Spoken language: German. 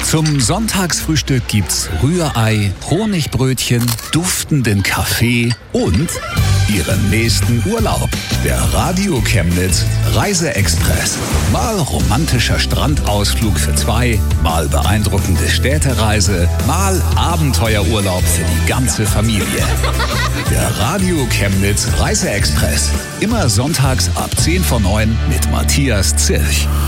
Zum Sonntagsfrühstück gibt's Rührei, Honigbrötchen, duftenden Kaffee und Ihren nächsten Urlaub. Der Radio Chemnitz Reiseexpress. Mal romantischer Strandausflug für zwei, mal beeindruckende Städtereise, mal Abenteuerurlaub für die ganze Familie. Der Radio Chemnitz Reiseexpress. Immer sonntags ab 10 vor 9 mit Matthias Zilch.